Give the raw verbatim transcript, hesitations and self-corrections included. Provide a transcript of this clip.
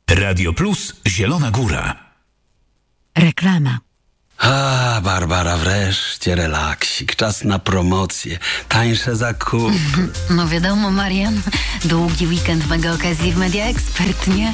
Radio Plus Zielona Góra. Reklama. A, Barbara, wreszcie relaksik. Czas na promocję. Tańsze zakupy. No wiadomo, Marian. Długi weekend mega okazji w Media Expert, nie?